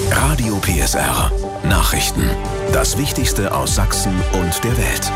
Radio PSR. Nachrichten. Das Wichtigste aus Sachsen und der Welt.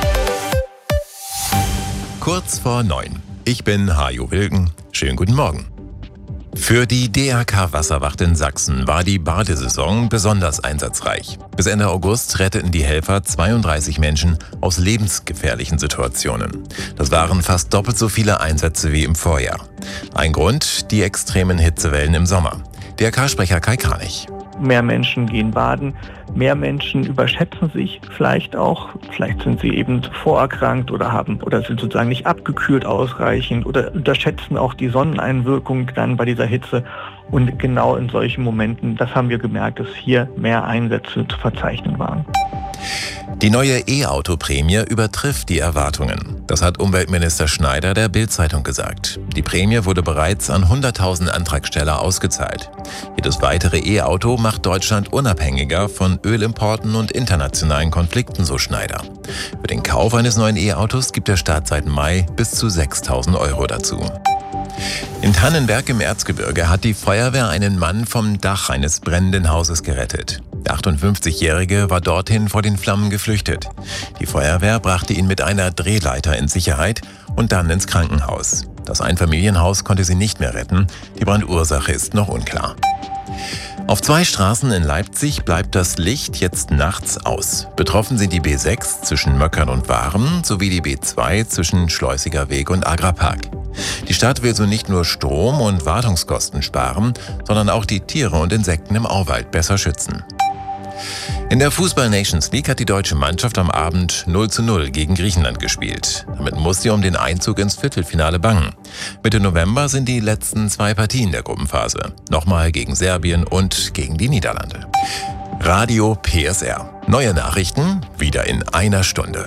Kurz vor 9. Ich bin Hajo Wilken. Schönen guten Morgen. Für die DRK Wasserwacht in Sachsen war die Badesaison besonders einsatzreich. Bis Ende August retteten die Helfer 32 Menschen aus lebensgefährlichen Situationen. Das waren fast doppelt so viele Einsätze wie im Vorjahr. Ein Grund: die extremen Hitzewellen im Sommer. DRK-Sprecher Kai Kranich. Mehr Menschen gehen baden, mehr Menschen überschätzen sich vielleicht auch. Vielleicht sind sie eben vorerkrankt oder sind sozusagen nicht abgekühlt ausreichend oder unterschätzen auch die Sonneneinwirkung dann bei dieser Hitze. Und genau in solchen Momenten, das haben wir gemerkt, dass hier mehr Einsätze zu verzeichnen waren. Die neue E-Auto-Prämie übertrifft die Erwartungen. Das hat Umweltminister Schneider der Bild-Zeitung gesagt. Die Prämie wurde bereits an 100.000 Antragsteller ausgezahlt. Jedes weitere E-Auto macht Deutschland unabhängiger von Ölimporten und internationalen Konflikten, so Schneider. Für den Kauf eines neuen E-Autos gibt der Staat seit Mai bis zu 6.000 € dazu. In Tannenberg im Erzgebirge hat die Feuerwehr einen Mann vom Dach eines brennenden Hauses gerettet. Der 58-Jährige war dorthin vor den Flammen geflüchtet. Die Feuerwehr brachte ihn mit einer Drehleiter in Sicherheit und dann ins Krankenhaus. Das Einfamilienhaus konnte sie nicht mehr retten. Die Brandursache ist noch unklar. Auf 2 Straßen in Leipzig bleibt das Licht jetzt nachts aus. Betroffen sind die B6 zwischen Möckern und Waren sowie die B2 zwischen Schleußiger Weg und Agrarpark. Die Stadt will so nicht nur Strom- und Wartungskosten sparen, sondern auch die Tiere und Insekten im Auwald besser schützen. In der Fußball-Nations League hat die deutsche Mannschaft am Abend 0:0 gegen Griechenland gespielt. Damit muss sie um den Einzug ins Viertelfinale bangen. Mitte November sind die letzten 2 Partien der Gruppenphase. Nochmal gegen Serbien und gegen die Niederlande. Radio PSR. Neue Nachrichten wieder in einer Stunde.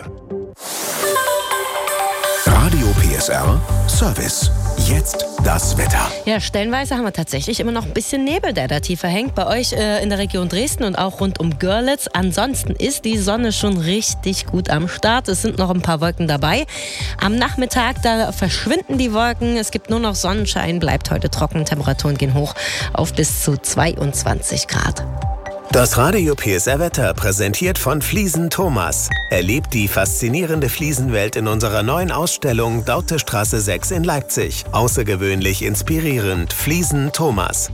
Radio PSR Service. Jetzt das Wetter. Ja, stellenweise haben wir tatsächlich immer noch ein bisschen Nebel, der da tiefer hängt. Bei euch in der Region Dresden und auch rund um Görlitz. Ansonsten ist die Sonne schon richtig gut am Start. Es sind noch ein paar Wolken dabei. Am Nachmittag, da verschwinden die Wolken. Es gibt nur noch Sonnenschein, bleibt heute trocken. Temperaturen gehen hoch auf bis zu 22 Grad. Das Radio PSR Wetter präsentiert von Fliesen Thomas. Erlebt die faszinierende Fliesenwelt in unserer neuen Ausstellung Dautestraße 6 in Leipzig. Außergewöhnlich inspirierend. Fliesen Thomas.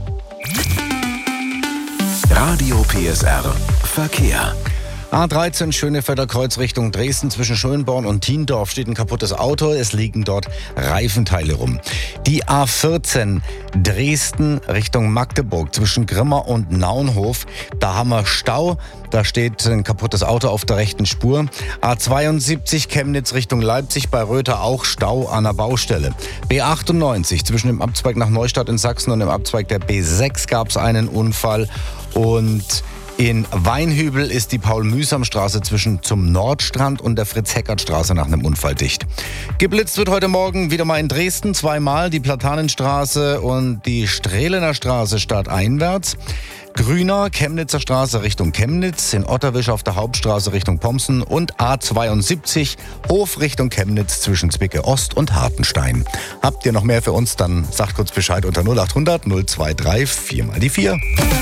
Radio PSR Verkehr. A13 Schönefelder Kreuz Richtung Dresden zwischen Schönborn und Thiendorf steht ein kaputtes Auto. Es liegen dort Reifenteile rum. Die A14 Dresden Richtung Magdeburg zwischen Grimma und Naunhof. Da haben wir Stau. Da steht ein kaputtes Auto auf der rechten Spur. A72 Chemnitz Richtung Leipzig bei Röther auch Stau an der Baustelle. B98 zwischen dem Abzweig nach Neustadt in Sachsen und dem Abzweig der B6 gab es einen Unfall. Und in Weinhübel ist die Paul-Mühsam-Straße zum Nordstrand und der Fritz-Heckert-Straße nach einem Unfall dicht. Geblitzt wird heute Morgen wieder mal in Dresden 2-mal, die Platanenstraße und die Strehlener Straße stadteinwärts. Grüner, Chemnitzer Straße Richtung Chemnitz, in Otterwisch auf der Hauptstraße Richtung Pomsen und A72 Hof Richtung Chemnitz zwischen Zwickau Ost und Hartenstein. Habt ihr noch mehr für uns, dann sagt kurz Bescheid unter 0800 023 4 mal die 4.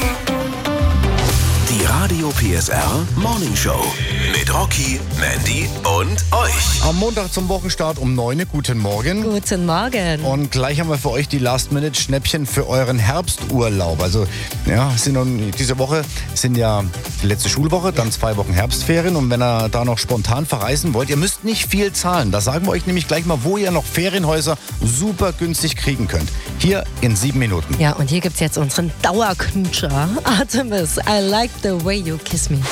Die Radio PSR Morning Show mit Rocky, Mandy und euch. Am Montag zum Wochenstart um 9 Uhr. Guten Morgen. Guten Morgen. Und gleich haben wir für euch die Last-Minute-Schnäppchen für euren Herbsturlaub. Also ja, diese Woche sind ja die letzte Schulwoche, dann 2 Wochen Herbstferien. Und wenn ihr da noch spontan verreisen wollt, ihr müsst nicht viel zahlen. Da sagen wir euch nämlich gleich mal, wo ihr noch Ferienhäuser super günstig kriegen könnt. Hier in 7 Minuten. Ja, und hier gibt's jetzt unseren Dauerknutscher. Artemis, I like the way you kiss me.